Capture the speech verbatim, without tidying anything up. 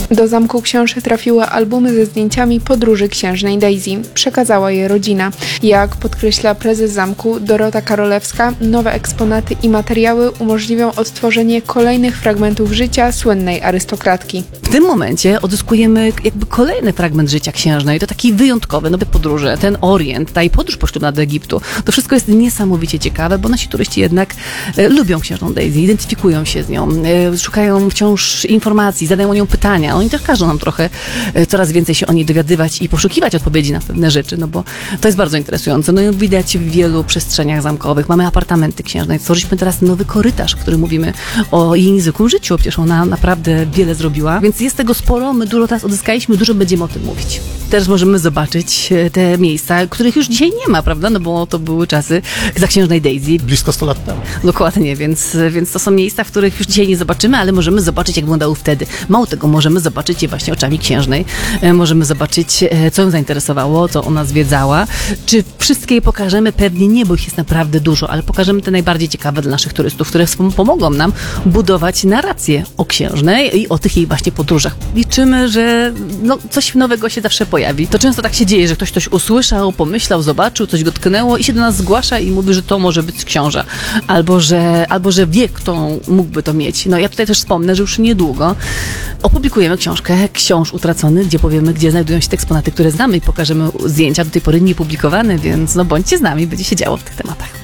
Do Zamku Książy trafiły albumy ze zdjęciami podróży księżnej Daisy. Przekazała je rodzina. Jak podkreśla prezes zamku Dorota Karolewska, nowe eksponaty i materiały umożliwią odtworzenie kolejnych fragmentów życia słynnej arystokratki. W tym momencie odzyskujemy jakby kolejny fragment życia księżnej. To taki wyjątkowy, nowe podróże, ten Orient, ta jej podróż poślubna do Egiptu. To wszystko jest niesamowicie ciekawe, bo nasi turyści jednak e, lubią księżną Daisy, identyfikują się z nią, e, szukają wciąż informacji, zadają o nią pytania. Oni też każą nam trochę e, coraz więcej się o niej dowiadywać i poszukiwać odpowiedzi na pewne rzeczy, no bo to jest bardzo interesujące. No i widać w wielu przestrzeniach zamkowych. Mamy apartamenty księżnej. Stworzyliśmy teraz nowy korytarz, w którym mówimy o jej niezwykłym życiu. Przecież ona naprawdę wiele zrobiła, więc jest tego sporo. My dużo teraz odzyskaliśmy, dużo będziemy o tym mówić. Też możemy zobaczyć te miejsca, których już dzisiaj nie ma, prawda? No bo to były czasy za księżnej Daisy. Blisko sto lat temu. Dokładnie, więc, więc to są miejsca, w których już dzisiaj nie zobaczymy, ale możemy zobaczyć, jak wyglądały wtedy. Mało tego, możemy zobaczyć je właśnie oczami księżnej. Możemy zobaczyć, co ją zainteresowało, co ona zwiedzała. Czy wszystkie je pokażemy? Pewnie nie, bo ich jest naprawdę dużo, ale pokażemy te najbardziej ciekawe dla naszych turystów, które pomogą nam budować narrację o księżnej i o tych jej właśnie podróżach. Liczymy, że no, coś nowego się zawsze pojawi. To często tak się dzieje, że ktoś coś usłyszał, pomyślał, zobaczył, coś go tknęło i się do nas zgłasza i mówi, że to może być książę. Albo że, albo, że wie, kto mógłby to mieć. No ja tutaj też wspomnę, że już niedługo opublikujemy książkę Książ utracony, gdzie powiemy, gdzie znajdują się te eksponaty, które znamy i pokażemy zdjęcia do tej pory niepublikowane, więc no bądźcie z nami, będzie się działo w tych tematach.